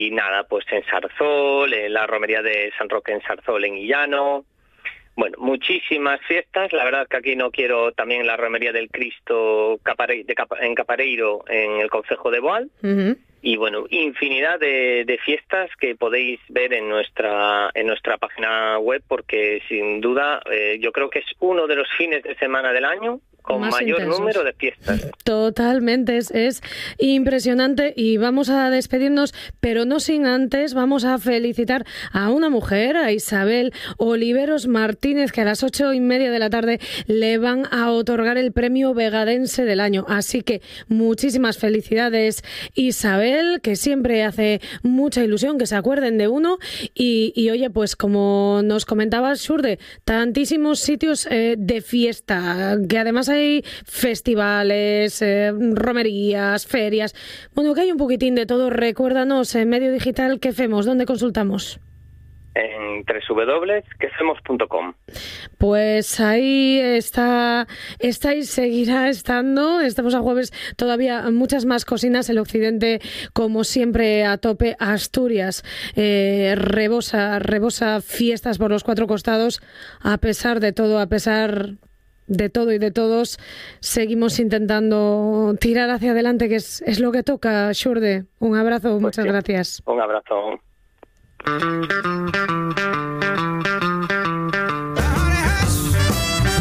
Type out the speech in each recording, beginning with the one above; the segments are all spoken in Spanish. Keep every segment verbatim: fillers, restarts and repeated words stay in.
y nada, pues en Sarzol, en la romería de San Roque en Sarzol, en Illano. Bueno, muchísimas fiestas. La verdad que aquí no quiero también la romería del Cristo Capare, de Capa, en Capareiro, en el concejo de Boal. Uh-huh. Y bueno, infinidad de, de fiestas que podéis ver en nuestra en nuestra página web, porque sin duda eh, yo creo que es uno de los fines de semana del año con más mayor intensos. número de fiestas. Totalmente, es, es impresionante. Y vamos a despedirnos, pero no sin antes vamos a felicitar a una mujer, a Isabel Oliveros Martínez, que a las ocho y media de la tarde le van a otorgar el premio Vegadense del año. Así que muchísimas felicidades, Isabel, que siempre hace mucha ilusión que se acuerden de uno. Y, y oye, pues como nos comentabas, Xurde, tantísimos sitios eh, de fiesta, que además hay festivales, eh, romerías, ferias, bueno, que hay un poquitín de todo. Recuérdanos, en Medio Digital, ¿qué hacemos? ¿Dónde consultamos? En doble u doble u doble punto que femos punto com. Pues ahí está, está y seguirá estando. Estamos a jueves, todavía muchas más cocinas. El occidente, como siempre, a tope. Asturias eh, rebosa, rebosa fiestas por los cuatro costados. A pesar de todo, a pesar de todo y de todos, seguimos intentando tirar hacia adelante, que es, es lo que toca, Xurde. Un abrazo, pues muchas sí. Gracias. Un abrazo.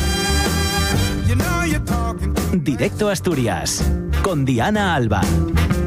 Directo a Asturias, con Diana Alba.